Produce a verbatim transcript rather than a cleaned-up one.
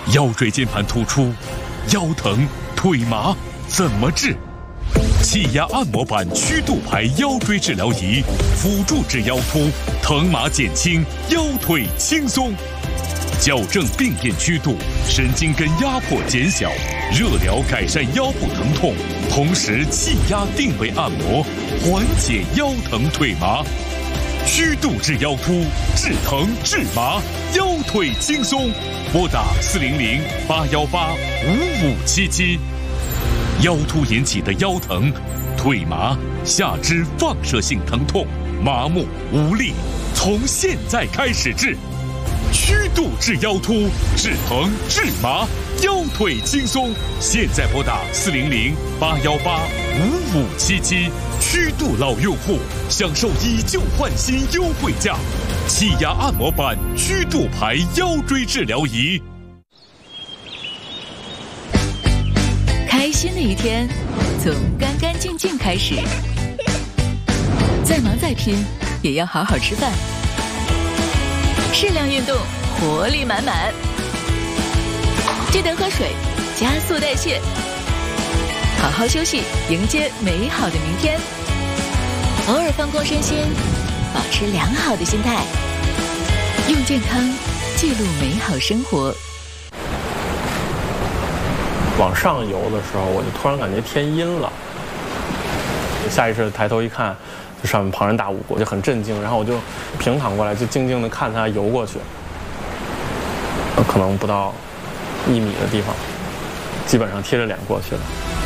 腰椎间盘突出、腰疼、腿麻怎么治？气压按摩板曲度牌腰椎治疗仪，辅助治腰突，疼麻减轻，腰腿轻松。矫正病变曲度，神经根压迫减小，热疗改善腰部疼痛，同时气压定位按摩，缓解腰疼腿麻。曲度治腰突，治疼治麻，腰腿轻松。拨打四零零八幺八五五七七。腰突引起的腰疼、腿麻、下肢放射性疼痛、麻木无力，从现在开始治。曲度治腰突，治疼治麻，腰腿轻松。现在拨打四零零八幺八五五七七，曲度老用户享受以旧换新优惠价，气压按摩板曲度牌腰椎治疗仪。 开心的一天，从干干净净开始。再忙再拼，也要好好吃饭。适量运动，活力满满。记得喝水，加速代谢。好好休息，迎接美好的明天。偶尔放空身心，保持良好的心态。用健康记录美好生活。 往上游的时候，我就突然感觉天阴了，下意识抬头一看，就上面庞然大物，我就很震惊，然后我就平躺过来，就静静地看它游过去，可能不到一米的地方，基本上贴着脸过去了。